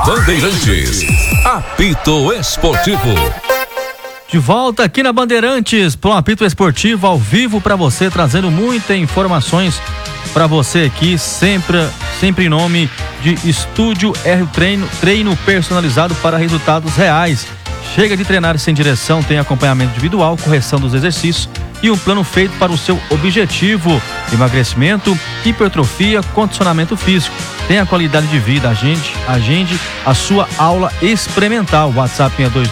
Bandeirantes, apito esportivo. De volta aqui na Bandeirantes, para o apito esportivo ao vivo para você, trazendo muitas informações para você aqui, sempre em nome de Estúdio R treino personalizado para resultados reais. Chega de treinar sem direção, tem acompanhamento individual, correção dos exercícios e um plano feito para o seu objetivo: emagrecimento, hipertrofia, condicionamento físico. Tem a qualidade de vida. Agende a sua aula experimental. WhatsApp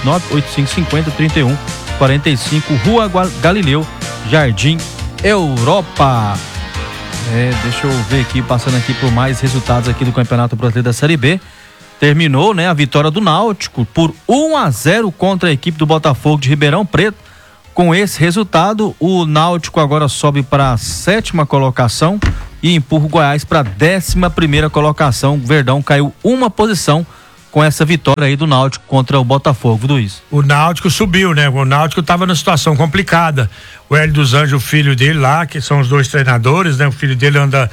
629-8550-3145, Rua Galileu, Jardim Europa. Deixa eu ver aqui, passando aqui por mais resultados aqui do Campeonato Brasileiro da Série B. Terminou, a vitória do Náutico por 1-0 contra a equipe do Botafogo de Ribeirão Preto. Com esse resultado, o Náutico agora sobe para a 7ª colocação e empurra o Goiás para a 11ª colocação. O Verdão caiu uma posição com essa vitória aí do Náutico contra o Botafogo, Luiz. O Náutico subiu, O Náutico estava numa situação complicada. O Hélio dos Anjos, o filho dele lá, que são os dois treinadores, O filho dele anda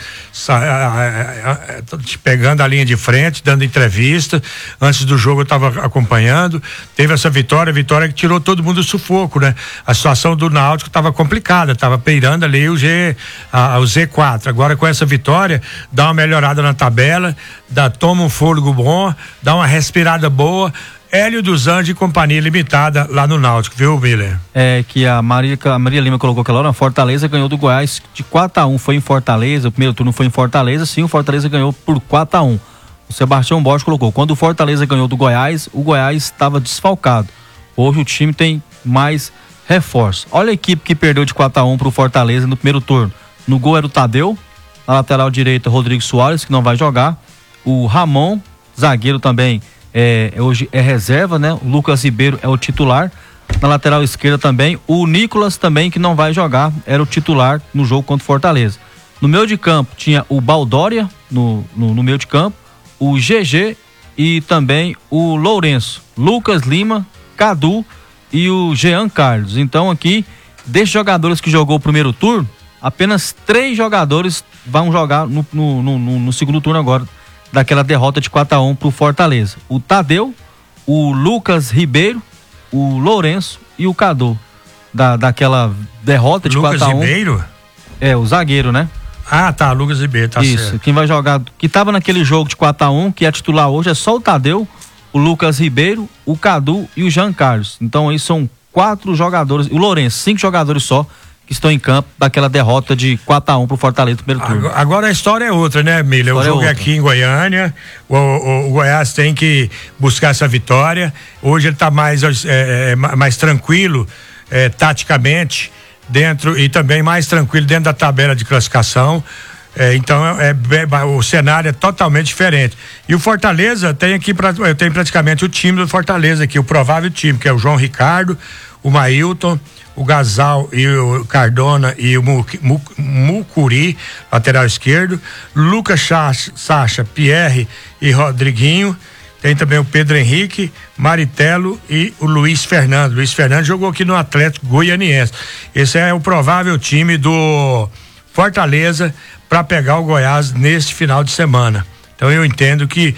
pegando a linha de frente, dando entrevista. Antes do jogo eu estava acompanhando. Teve essa vitória que tirou todo mundo do sufoco, A situação do Náutico estava complicada, estava peirando ali o Z4. Agora com essa vitória, dá uma melhorada na tabela, toma um fôlego bom, dá uma respirada boa. Hélio dos Anjos e Companhia Limitada lá no Náutico, viu, Miller? Que a Maria Lima colocou aquela hora, a Fortaleza ganhou do Goiás de 4-1, foi em Fortaleza, o primeiro turno foi em Fortaleza, sim, o Fortaleza ganhou por 4-1. O Sebastião Bosch colocou, quando o Fortaleza ganhou do Goiás, o Goiás estava desfalcado. Hoje o time tem mais reforço. Olha a equipe que perdeu de 4-1 pro Fortaleza no primeiro turno. No gol era o Tadeu, na lateral direita Rodrigo Soares, que não vai jogar, o Ramon, zagueiro também, hoje é reserva, O Lucas Ribeiro é o titular. Na lateral esquerda também, o Nicolas também, que não vai jogar, era o titular no jogo contra o Fortaleza. No meio de campo tinha o Baldória, no meio de campo, o GG e também o Lourenço, Lucas Lima, Cadu e o Jean Carlos. Então aqui, desses jogadores que jogou o primeiro turno, apenas 3 jogadores vão jogar no segundo turno agora, daquela derrota de 4-1 pro Fortaleza. O Tadeu, o Lucas Ribeiro, o Lourenço e o Cadu. Daquela derrota de 4-1. Lucas Ribeiro? O zagueiro, Lucas Ribeiro, tá certo. Isso, quem vai jogar, que tava naquele jogo de 4-1, que é titular hoje, é só o Tadeu, o Lucas Ribeiro, o Cadu e o Jean Carlos. Então aí são 4 jogadores, o Lourenço, 5 jogadores só, que estão em campo daquela derrota de 4-1 pro Fortaleza no primeiro turno. Agora a história é outra, Miller? O jogo é aqui em Goiânia, o Goiás tem que buscar essa vitória. Hoje ele tá mais tranquilo, taticamente, dentro, e também mais tranquilo dentro da tabela de classificação. Então o cenário é totalmente diferente. E o Fortaleza tem aqui, eu tenho praticamente o time do Fortaleza aqui, o provável time, que é o João Ricardo, o Mailton, o Gasal e o Cardona e o Mucuri, lateral esquerdo, Lucas Sacha, Pierre e Rodriguinho. Tem também o Pedro Henrique, Maritelo e o Luiz Fernando. Luiz Fernando jogou aqui no Atlético Goianiense. Esse é o provável time do Fortaleza para pegar o Goiás neste final de semana. Então eu entendo que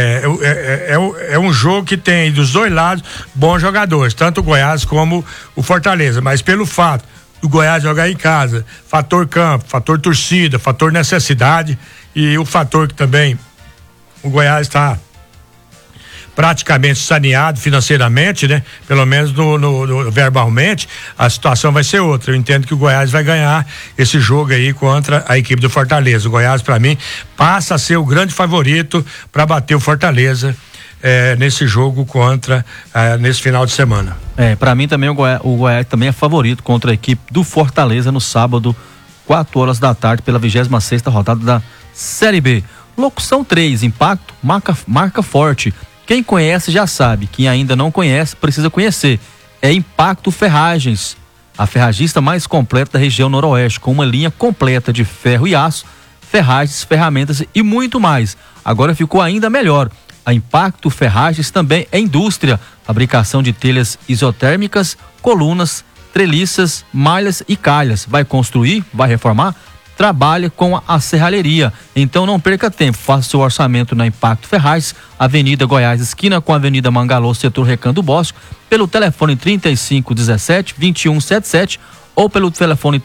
é um jogo que tem dos dois lados bons jogadores, tanto o Goiás como o Fortaleza, mas pelo fato do Goiás jogar em casa, fator campo, fator torcida, fator necessidade e o fator que também o Goiás está praticamente saneado financeiramente, pelo menos no verbalmente, a situação vai ser outra. Eu entendo que o Goiás vai ganhar esse jogo aí contra a equipe do Fortaleza. O Goiás, para mim, passa a ser o grande favorito para bater o Fortaleza nesse jogo nesse final de semana. Para mim também o Goiás também é favorito contra a equipe do Fortaleza no sábado, 4h da tarde, pela 26ª rodada da Série B. Locução 3, impacto, marca forte. Quem conhece já sabe, quem ainda não conhece precisa conhecer. É Impacto Ferragens, a ferragista mais completa da região noroeste, com uma linha completa de ferro e aço, ferragens, ferramentas e muito mais. Agora ficou ainda melhor. A Impacto Ferragens também é indústria, fabricação de telhas isotérmicas, colunas, treliças, malhas e calhas. Vai construir? Vai reformar? trabalha com a serralheria. Então não perca tempo, faça seu orçamento na Impacto Ferragens, Avenida Goiás, esquina com a Avenida Mangalô, setor Recanto Bosco, pelo telefone 3517-2177 ou pelo telefone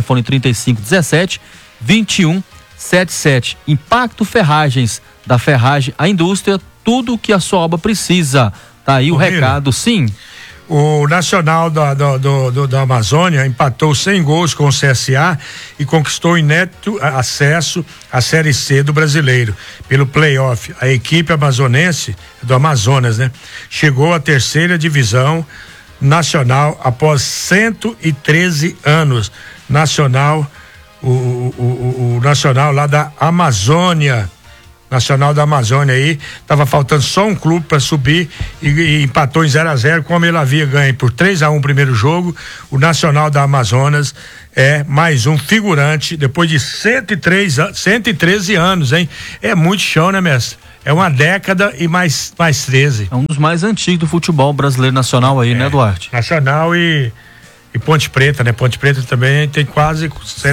3517-2177. Impacto Ferragens, da ferragem à indústria, tudo o que a sua obra precisa. Tá aí o recado, sim. O Nacional da Amazônia empatou 100 gols com o CSA e conquistou inédito acesso à Série C do Brasileiro. Pelo play-off, a equipe amazonense, do Amazonas, né? Chegou à 3ª divisão nacional após 113 anos. Nacional, o Nacional lá da Amazônia. Nacional da Amazônia aí, tava faltando só um clube para subir e empatou em 0-0, como ele havia ganho por 3-1 o primeiro jogo. O Nacional da Amazonas é mais um figurante depois de 113 anos, hein? É muito chão, né, mestre? É uma década e mais 13. É um dos mais antigos do futebol brasileiro nacional aí, né, Duarte? Nacional e Ponte Preta, né? Ponte Preta também tem quase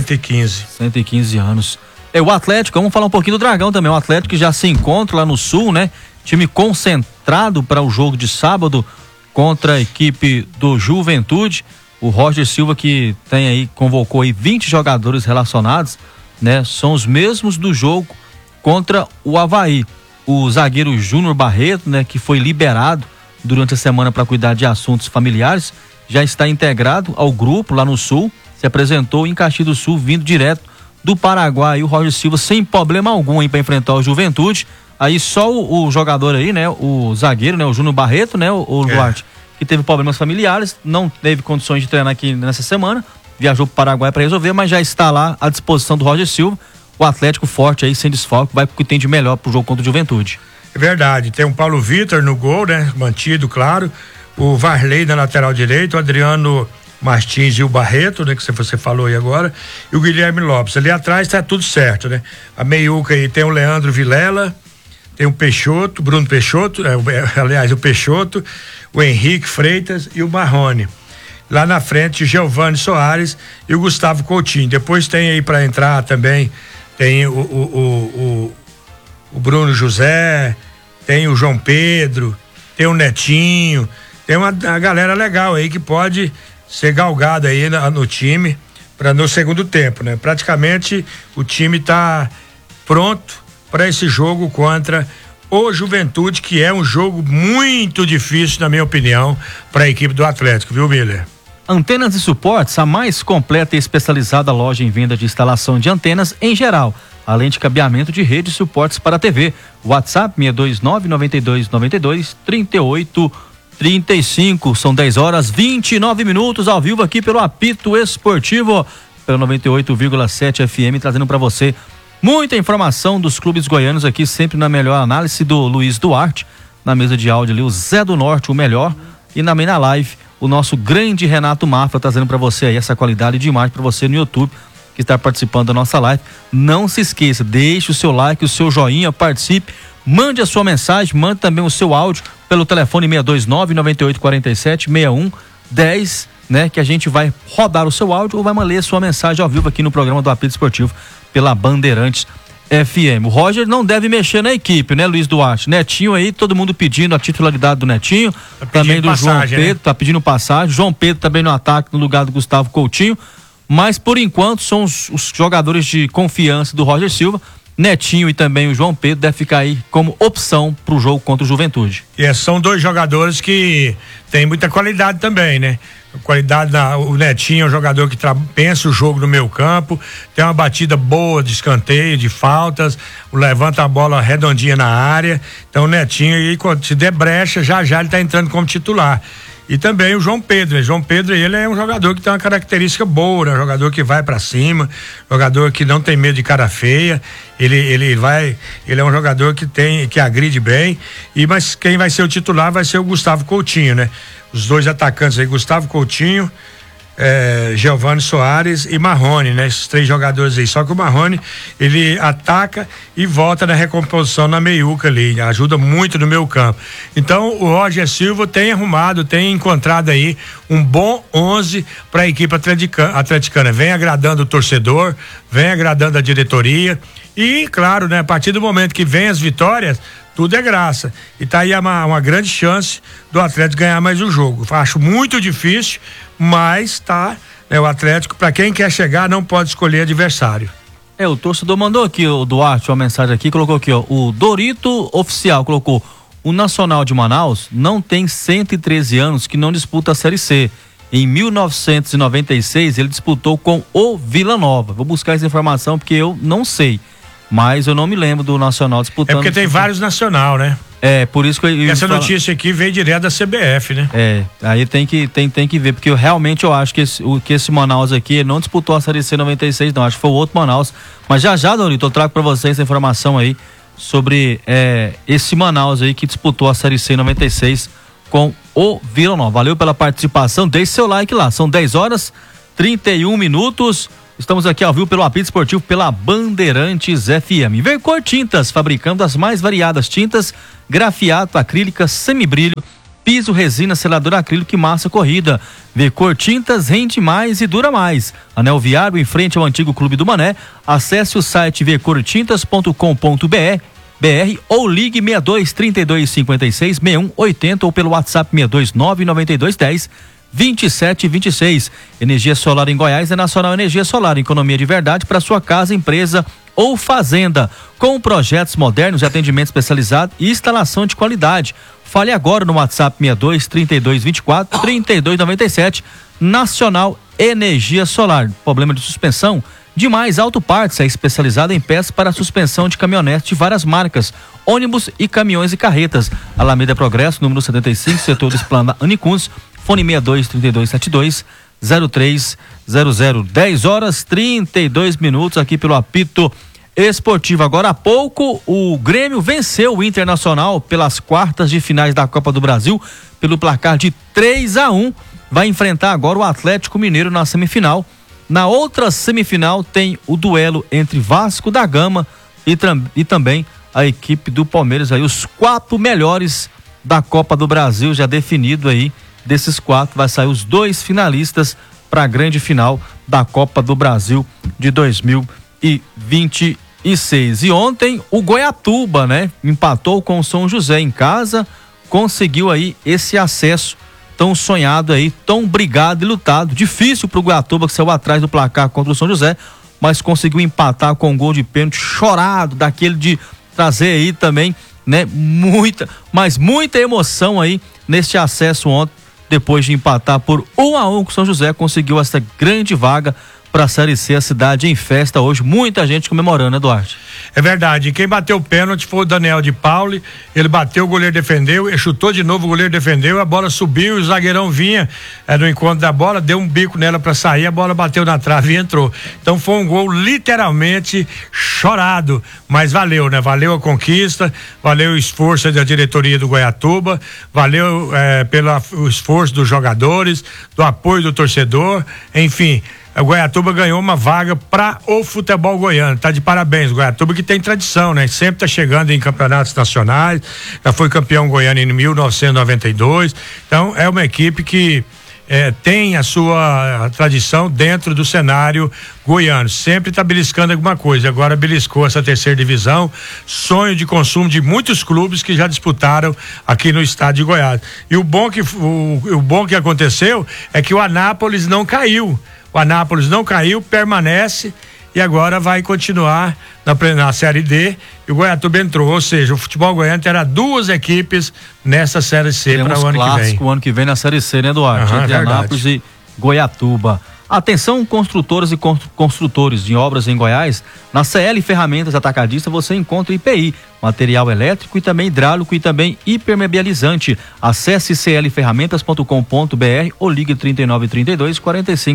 115 anos. O Atlético, vamos falar um pouquinho do Dragão também. O Atlético que já se encontra lá no Sul, né? Time concentrado para o jogo de sábado contra a equipe do Juventude. O Roger Silva que convocou aí 20 jogadores relacionados, né? São os mesmos do jogo contra o Avaí. O zagueiro Júnior Barreto, né? Que foi liberado durante a semana para cuidar de assuntos familiares, já está integrado ao grupo lá no Sul. Se apresentou em Caxias do Sul, vindo direto do Paraguai, o Roger Silva sem problema algum aí para enfrentar o Juventude. Aí só o jogador aí, né, o zagueiro, né, o Júnior Barreto, né, o Duarte, que teve problemas familiares, não teve condições de treinar aqui nessa semana, viajou para o Paraguai para resolver, mas já está lá à disposição do Roger Silva. O Atlético forte aí, sem desfalque, vai pro que tem de melhor pro jogo contra o Juventude. É verdade, tem o Paulo Vitor no gol, né, mantido, claro, o Varley na lateral direito, o Adriano Martins e o Barreto, né, que você falou aí agora, e o Guilherme Lopes. Ali atrás tá tudo certo, né? A meiuca aí tem o Leandro Vilela, tem o Peixoto, Bruno Peixoto, o Peixoto, o Henrique Freitas e o Marrone. Lá na frente, o Giovani Soares e o Gustavo Coutinho. Depois tem aí para entrar também, tem o Bruno José, tem o João Pedro, tem o Netinho, tem uma galera legal aí que pode ser galgado aí no time para no segundo tempo, né? Praticamente o time tá pronto para esse jogo contra o Juventude, que é um jogo muito difícil, na minha opinião, para a equipe do Atlético, viu, Miller? Antenas e Suportes, a mais completa e especializada loja em venda de instalação de antenas em geral, além de cabeamento de rede e suportes para a TV. WhatsApp 62992923835. São 10h29 ao vivo aqui pelo Apito Esportivo, pelo 98,7 FM, trazendo para você muita informação dos clubes goianos aqui, sempre na melhor análise do Luiz Duarte, na mesa de áudio ali o Zé do Norte, o melhor, e na live o nosso grande Renato Mafra, trazendo para você aí essa qualidade de imagem para você no YouTube que está participando da nossa live. Não se esqueça, deixe o seu like, o seu joinha, participe, mande a sua mensagem, mande também o seu áudio pelo telefone 629-9847-6110, né? Que a gente vai rodar o seu áudio ou vai ler a sua mensagem ao vivo aqui no programa do Apito Esportivo pela Bandeirantes FM. O Roger não deve mexer na equipe, né, Luiz Duarte? Netinho aí, todo mundo pedindo a titularidade do Netinho, também do João Pedro, né? Tá pedindo passagem. João Pedro também no ataque no lugar do Gustavo Coutinho, mas por enquanto são os jogadores de confiança do Roger Silva. Netinho e também o João Pedro deve ficar aí como opção pro jogo contra o Juventude. São dois jogadores que têm muita qualidade também, né? O Netinho é um jogador que pensa o jogo no meio campo, tem uma batida boa de escanteio, de faltas, levanta a bola redondinha na área. Então o Netinho aí, se der brecha, já ele tá entrando como titular. E também o João Pedro, João Pedro, ele é um jogador que tem uma característica boa, né? Um jogador que vai pra cima, jogador que não tem medo de cara feia, ele é um jogador que agride bem, mas quem vai ser o titular vai ser o Gustavo Coutinho, né? Os dois atacantes aí, Gustavo Coutinho Giovani Soares e Marrone, né? Esses 3 jogadores aí. Só que o Marrone, ele ataca e volta na recomposição na meiuca ali, ajuda muito no meio campo. Então o Roger Silva tem encontrado aí um bom 11 para a equipe atleticana. Vem agradando o torcedor, vem agradando a diretoria e, claro, né? A partir do momento que vem as vitórias, tudo é graça. E tá aí uma grande chance do Atlético ganhar mais um jogo. Acho muito difícil, mas tá, né, o Atlético, para quem quer chegar, não pode escolher adversário. O torcedor mandou aqui, o Duarte, uma mensagem aqui, colocou aqui, o Dorito Oficial colocou: o Nacional de Manaus não tem 113 anos que não disputa a Série C. Em 1996 ele disputou com o Vila Nova. Vou buscar essa informação porque eu não sei, mas eu não me lembro do Nacional disputando. Porque tem vários Nacional, né? Por isso que essa notícia aqui veio direto da CBF, né? Aí tem que ver, porque realmente eu acho que esse Manaus aqui não disputou a Série C 96, não, acho que foi o outro Manaus. Mas já, Dorito, eu trago pra vocês essa informação aí sobre esse Manaus aí que disputou a Série C 96 com o Vila Nova. Valeu pela participação, deixe seu like lá, são 10h31. Estamos aqui ao vivo pelo Apito Esportivo, pela Bandeirantes FM. Vercor Tintas, fabricando as mais variadas tintas, grafiato, acrílica, semibrilho, piso, resina, selador acrílico e massa corrida. Vercor Tintas rende mais e dura mais. Anel Viário, em frente ao antigo Clube do Mané. Acesse o site vercortintas.com.br ou ligue 62 32 56 61 80 ou pelo WhatsApp 629 9210 2726. Energia solar em Goiás é Nacional Energia Solar, economia de verdade para sua casa, empresa ou fazenda, com projetos modernos de atendimento especializado e instalação de qualidade. Fale agora no WhatsApp 62 32 24 32 97. Nacional Energia Solar. Problema de suspensão? Demais Auto Parts é especializada em peças para suspensão de caminhonetes de várias marcas, ônibus e caminhões e carretas. Alameda Progresso, número 75, setor do Esplana Anicuns. Fone 62 32 72 0300. 10h32 aqui pelo Apito Esportivo. Agora há pouco o Grêmio venceu o Internacional pelas quartas de finais da Copa do Brasil pelo placar de 3-1. Vai enfrentar agora o Atlético Mineiro na semifinal. Na outra semifinal tem o duelo entre Vasco da Gama e também a equipe do Palmeiras. Aí os 4 melhores da Copa do Brasil já definido aí. Desses 4 vai sair os 2 finalistas para a grande final da Copa do Brasil de 2026. E ontem o Goiatuba, né, empatou com o São José em casa, conseguiu aí esse acesso tão sonhado aí, tão brigado e lutado. Difícil pro Goiatuba, que saiu atrás do placar contra o São José, mas conseguiu empatar com um gol de pênalti chorado, daquele de trazer aí também, né, muita emoção aí neste acesso ontem. Depois de empatar por 1-1 com o São José, conseguiu essa grande vaga para a Série C, a cidade em festa hoje, muita gente comemorando, Eduardo. É verdade, quem bateu o pênalti foi o Daniel de Pauli, ele bateu, o goleiro defendeu, ele chutou de novo, o goleiro defendeu, a bola subiu, o zagueirão vinha no encontro da bola, deu um bico nela para sair, a bola bateu na trave e entrou. Então foi um gol literalmente chorado, mas valeu, né? Valeu a conquista, valeu o esforço da diretoria do Goiatuba, valeu pelo esforço dos jogadores, do apoio do torcedor, enfim. O Goiatuba ganhou uma vaga para o futebol goiano, tá de parabéns, o Goiatuba, que tem tradição, né? Sempre tá chegando em campeonatos nacionais, já foi campeão goiano em 1992, então é uma equipe que tem a sua tradição dentro do cenário goiano, sempre tá beliscando alguma coisa, agora beliscou essa 3ª divisão, sonho de consumo de muitos clubes que já disputaram aqui no estado de Goiás. E o bom que aconteceu é que o Anápolis não caiu. O Anápolis não caiu, permanece e agora vai continuar na Série D e o Goiatuba entrou, ou seja, o futebol goiano terá 2 equipes nessa Série C para o ano que vem. O ano que vem na Série C, né, Eduardo? Entre Anápolis e Goiatuba. Atenção, construtoras e construtores de obras em Goiás. Na CL Ferramentas Atacadista você encontra IPI, material elétrico e também hidráulico e também impermeabilizante. Acesse clferramentas.com.br ou ligue 3932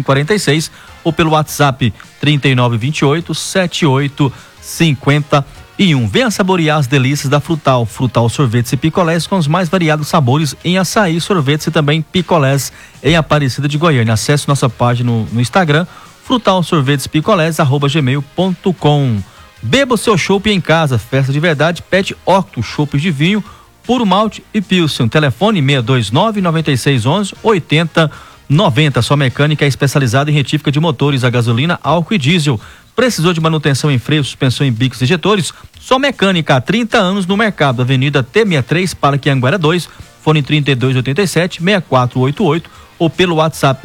4546 ou pelo WhatsApp 3928 7853. em um. Venha saborear as delícias da Frutal. Frutal sorvetes e picolés com os mais variados sabores em açaí, sorvetes e também picolés em Aparecida de Goiânia. Acesse nossa página no Instagram, Frutal sorvetes e picolés, @gmail.com. Beba o seu chopp em casa, festa de verdade, Pet Octo, chopps de vinho, puro malte e pilsen. Telefone 629-9611-8090. Sua mecânica é especializada em retífica de motores a gasolina, álcool e diesel. Precisou de manutenção em freio, suspensão em bicos e injetores? Só mecânica há 30 anos no mercado. Avenida T63, Parque Anguera 2, fone 3287-6488 ou pelo WhatsApp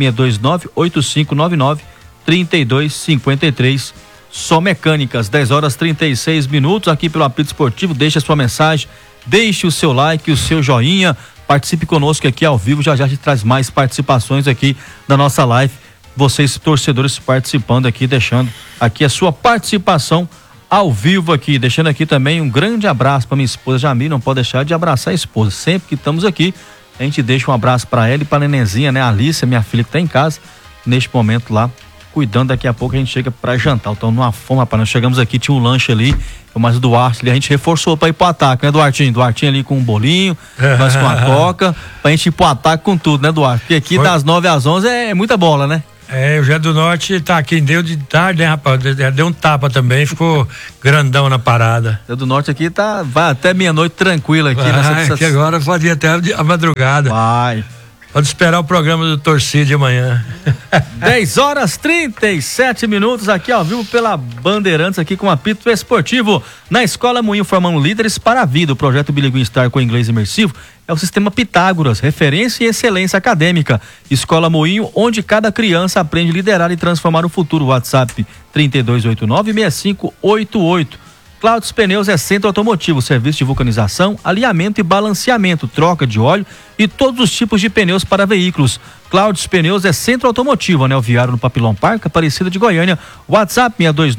629-8599-3253. Só mecânicas, 10h36 aqui pelo Apito Esportivo. Deixe a sua mensagem, deixe o seu like, o seu joinha, participe conosco aqui ao vivo. Já a gente traz mais participações aqui na nossa live. Vocês, torcedores, participando aqui, deixando aqui a sua participação ao vivo aqui, deixando aqui também um grande abraço para minha esposa Jamil. Não pode deixar de abraçar a esposa. Sempre que estamos aqui, a gente deixa um abraço para ela e para a nenenzinha, né? A Alice, minha filha que está em casa, neste momento lá, cuidando. Daqui a pouco a gente chega para jantar. Então, numa fome, rapaz, nós chegamos aqui, tinha um lanche ali, mas o Duarte ali, a gente reforçou para ir pro ataque, né, Duartinho? Duartinho ali com um bolinho, nós com a coca, pra gente ir pro ataque com tudo, né, Duarte? Porque aqui das 9 às 11 é muita bola, né? O Zé do Norte tá aqui, deu de tarde, né, rapaz? Deu um tapa também, ficou grandão na parada. Zé do Norte aqui vai até meia-noite tranquilo aqui. Que agora pode ir até a madrugada. Vai. Pode esperar o programa do Torcida de amanhã. 10h37 aqui ao vivo pela Bandeirantes, aqui com o Apito Esportivo. Na Escola Moinho, formando líderes para a vida. O projeto Bilingue Star com inglês imersivo é o sistema Pitágoras, referência e excelência acadêmica. Escola Moinho, onde cada criança aprende a liderar e transformar o futuro. WhatsApp 3289-6588. Cláudio Pneus é centro automotivo, serviço de vulcanização, alinhamento e balanceamento, troca de óleo e todos os tipos de pneus para veículos. Cláudio Pneus é centro automotivo, anel viário no Papilão Parque, Aparecida de Goiânia. WhatsApp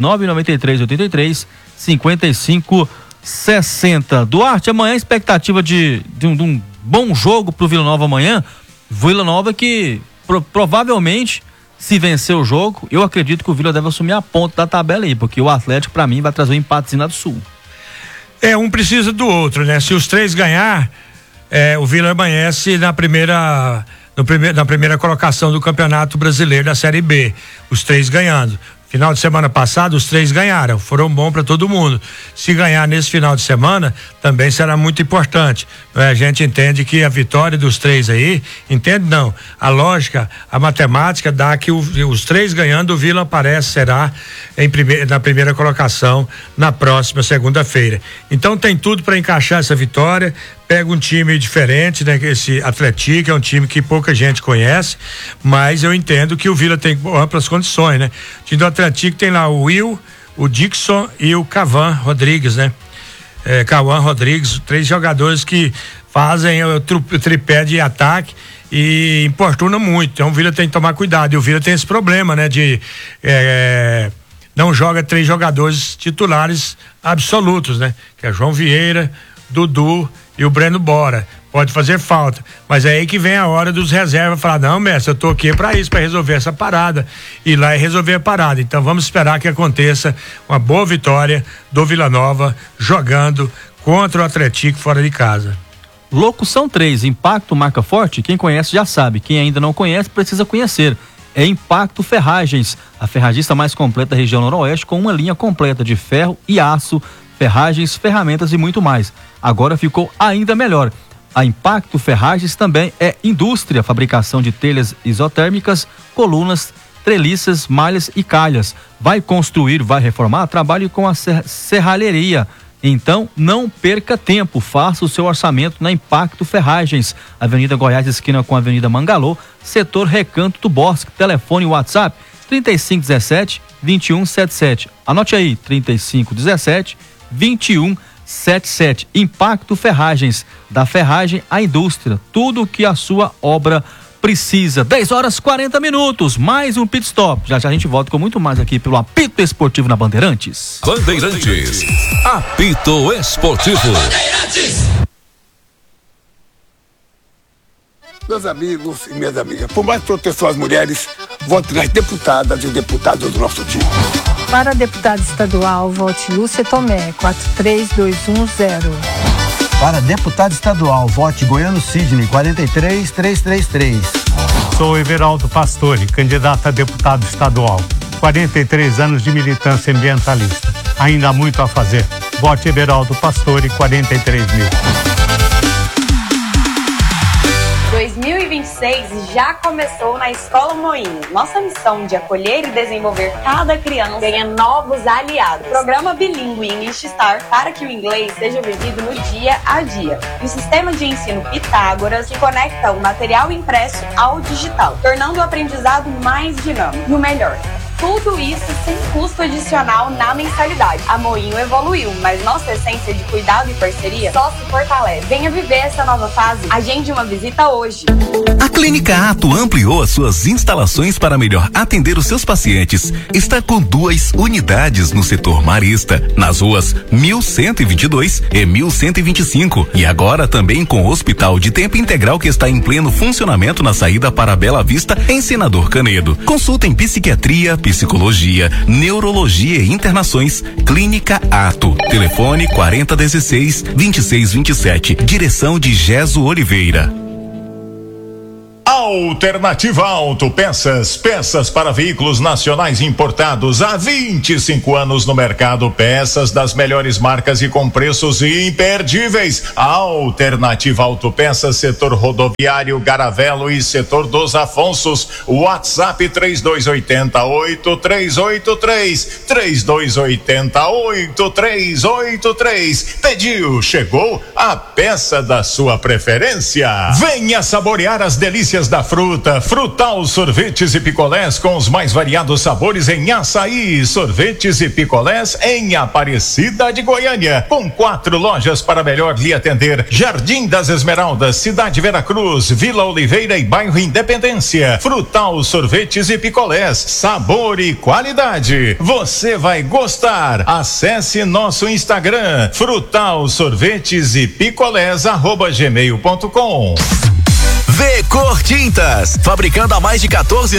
629-9383-5560. Duarte, amanhã a expectativa de um bom jogo pro Vila Nova amanhã. Vila Nova que provavelmente, se vencer o jogo, eu acredito que o Vila deve assumir a ponta da tabela aí, porque o Atlético, pra mim, vai trazer um empatezinho lá do Sul. Um precisa do outro, né? Se os três ganhar, o Vila amanhece na primeira colocação do Campeonato Brasileiro da Série B. Os três ganhando. Final de semana passado, os três ganharam, foram bons para todo mundo. Se ganhar nesse final de semana, também será muito importante. A gente entende que a vitória dos três aí, entende não? A lógica, a matemática dá que os três ganhando, o Vila será na primeira colocação na próxima segunda-feira. Então tem tudo para encaixar essa vitória. Pega um time diferente, né? Esse Atlético é um time que pouca gente conhece, mas eu entendo que o Vila tem amplas condições, né? O time do Atlético tem lá o Will, o Dixon e o Cauã Rodrigues, né? Cauã Rodrigues, 3 jogadores que fazem o tripé de ataque e importuna muito. Então o Vila tem que tomar cuidado. E o Vila tem esse problema, né? Não joga 3 jogadores titulares absolutos, né? Que é João Vieira, Dudu e o Breno Bora. Pode fazer falta, mas é aí que vem a hora dos reservas falar, não, mestre, eu tô aqui para isso, para resolver essa parada, ir lá e resolver a parada. Então vamos esperar que aconteça uma boa vitória do Vila Nova jogando contra o Atlético fora de casa. Locução 3, Impacto Marca Forte, quem conhece já sabe, quem ainda não conhece precisa conhecer. É Impacto Ferragens, a ferragista mais completa da região noroeste, com uma linha completa de ferro e aço, ferragens, ferramentas e muito mais. Agora ficou ainda melhor. A Impacto Ferragens também é indústria, fabricação de telhas isotérmicas, colunas, treliças, malhas e calhas. Vai construir, vai reformar? Trabalhe com a serralheria. Então, não perca tempo, faça o seu orçamento na Impacto Ferragens, Avenida Goiás, esquina com a Avenida Mangalô, setor Recanto do Bosque. Telefone WhatsApp 3517-2177. Anote aí, 3517-2177. Impacto Ferragens, da ferragem à indústria, tudo o que a sua obra precisa. 10h40, mais um pit stop. Já a gente volta com muito mais aqui pelo Apito Esportivo na Bandeirantes. Bandeirantes, Apito Esportivo. Meus amigos e minhas amigas, por mais proteção às mulheres, vote nas deputadas e deputados do nosso time. Para deputado estadual, vote Lúcia Tomé, 43210. Para deputado estadual, vote Goiano Sidney, 43333. Sou Everaldo Pastore, candidato a deputado estadual. 43 anos de militância ambientalista. Ainda há muito a fazer. Vote Everaldo Pastore, 43.000. 2026 já começou na Escola Moinho. Nossa missão de acolher e desenvolver cada criança ganha novos aliados. Programa bilíngue English Star para que o inglês seja vivido no dia a dia. E o sistema de ensino Pitágoras que conecta o material impresso ao digital, tornando o aprendizado mais dinâmico. E o melhor, tudo isso sem custo adicional na mensalidade. A Moinho evoluiu, mas nossa essência de cuidado e parceria só se fortalece. Venha viver essa nova fase. Agende uma visita hoje. A Clínica Ato ampliou as suas instalações para melhor atender os seus pacientes. Está com 2 unidades no setor marista, nas ruas 1122 e 1125. E agora também com o Hospital de Tempo Integral que está em pleno funcionamento na saída para Bela Vista, em Senador Canedo. Consulta em psiquiatria, psicologia, neurologia e internações. Clínica Ato. Telefone 4016-2627. Direção de Geso Oliveira. Alternativa Autopeças, peças para veículos nacionais importados há 25 anos no mercado, peças das melhores marcas e com preços imperdíveis. Alternativa Autopeças, setor rodoviário, Garavelo e setor dos Afonsos. WhatsApp 3280-8383, 3280-8383. Pediu, chegou a peça da sua preferência. Venha saborear as delícias da fruta. Frutal Sorvetes e Picolés com os mais variados sabores em açaí. Sorvetes e picolés em Aparecida de Goiânia, com 4 lojas para melhor lhe atender: Jardim das Esmeraldas, Cidade Veracruz, Vila Oliveira e Bairro Independência. Frutal Sorvetes e Picolés, sabor e qualidade. Você vai gostar. Acesse nosso Instagram, Frutal Sorvetes e Picolés @gmail.com. Vecor Tintas, fabricando há mais de 14